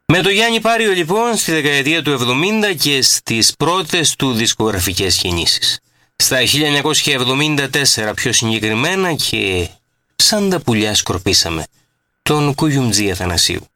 Με το Γιάννη Πάριο λοιπόν στη δεκαετία του 70 και στις πρώτες του δισκογραφικές κινήσεις. Στα 1974 πιο συγκεκριμένα και σαν τα πουλιά σκορπίσαμε τον Κουγιουμτζή Αθανασίου.